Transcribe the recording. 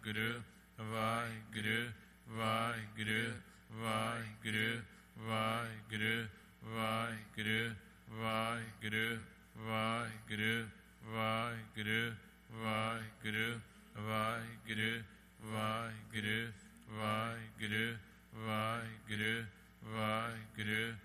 Vaheguru, Vaheguru, Vaheguru, Vaheguru, Vaheguru, Vaheguru, Vaheguru, Vaheguru, Vaheguru, Vaheguru, Vaheguru, Vaheguru, Vaheguru, Vaheguru, Vaheguru,